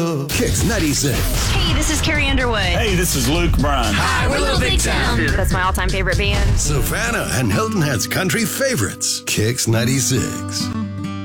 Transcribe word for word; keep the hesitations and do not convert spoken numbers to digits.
Kicks ninety-six. Hey, this is Carrie Underwood. Hey, this is Luke Bryan. Hi, we're Little Big Town. That's my all-time favorite band. Savannah and Hilton Head's country favorites. Kicks ninety-six.